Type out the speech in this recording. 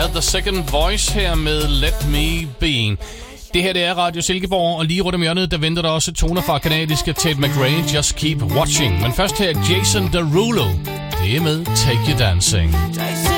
er The Second Voice her med Let Me Be. Det her, det er Radio Silkeborg, og lige rundt om hjørnet, der venter der også toner fra kanadiske Tate McRae, Just Keep Watching. Men først her Jason Derulo. Det er med Take You Dancing.